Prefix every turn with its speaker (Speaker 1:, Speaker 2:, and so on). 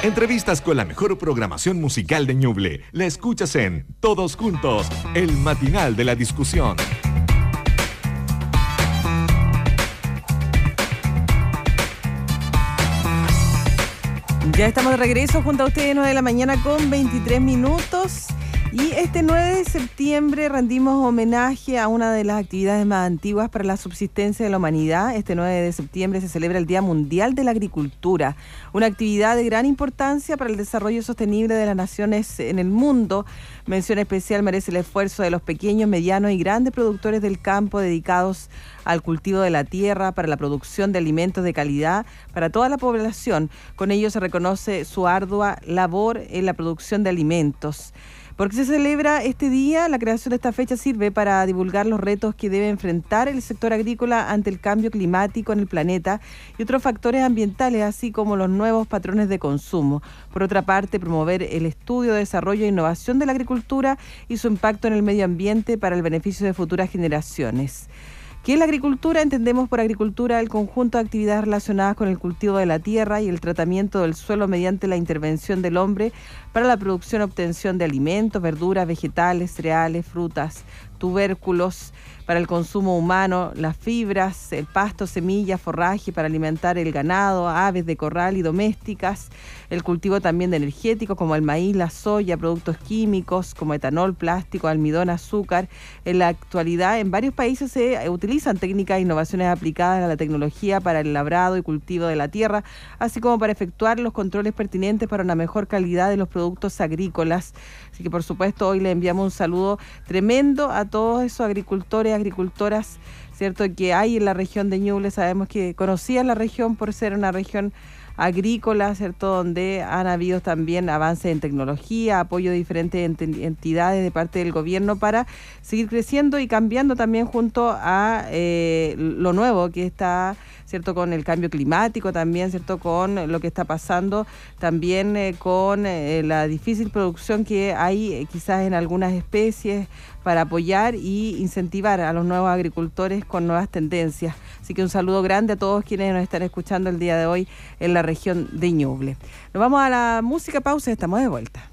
Speaker 1: Entrevistas con la mejor programación musical de Ñuble. La escuchas en Todos Juntos, el matinal de la discusión.
Speaker 2: Ya estamos de regreso junto a ustedes, 9 de la mañana con 23 minutos. Y este 9 de septiembre rendimos homenaje a una de las actividades más antiguas para la subsistencia de la humanidad. Este 9 de septiembre se celebra el Día Mundial de la Agricultura, una actividad de gran importancia para el desarrollo sostenible de las naciones en el mundo. Mención especial merece el esfuerzo de los pequeños, medianos y grandes productores del campo dedicados al cultivo de la tierra, para la producción de alimentos de calidad para toda la población. Con ello se reconoce su ardua labor en la producción de alimentos. ¿Por qué se celebra este día? La creación de esta fecha sirve para divulgar los retos que debe enfrentar el sector agrícola ante el cambio climático en el planeta y otros factores ambientales, así como los nuevos patrones de consumo. Por otra parte, promover el estudio, desarrollo e innovación de la agricultura y su impacto en el medio ambiente para el beneficio de futuras generaciones. ¿Qué es la agricultura? Entendemos por agricultura el conjunto de actividades relacionadas con el cultivo de la tierra y el tratamiento del suelo mediante la intervención del hombre para la producción y obtención de alimentos, verduras, vegetales, cereales, frutas, tubérculos para el consumo humano, las fibras, el pasto, semillas, forraje para alimentar el ganado, aves de corral y domésticas, el cultivo también de energéticos como el maíz, la soya, productos químicos como etanol, plástico, almidón, azúcar. En la actualidad en varios países se utilizan técnicas e innovaciones aplicadas a la tecnología para el labrado y cultivo de la tierra, así como para efectuar los controles pertinentes para una mejor calidad de los productos agrícolas. Así que por supuesto hoy le enviamos un saludo tremendo a todos esos agricultores, agricultoras, ¿cierto?, que hay en la región de Ñuble. Sabemos que conocían la región por ser una región agrícola, ¿cierto?, donde han habido también avances en tecnología, apoyo de diferentes entidades de parte del gobierno para seguir creciendo y cambiando también junto a lo nuevo que está, ¿cierto?, con el cambio climático también, ¿cierto?, con lo que está pasando también con la difícil producción que hay quizás en algunas especies, para apoyar y incentivar a los nuevos agricultores con nuevas tendencias. Así que un saludo grande a todos quienes nos están escuchando el día de hoy en la región de Ñuble. Nos vamos a la música, pausa y estamos de vuelta.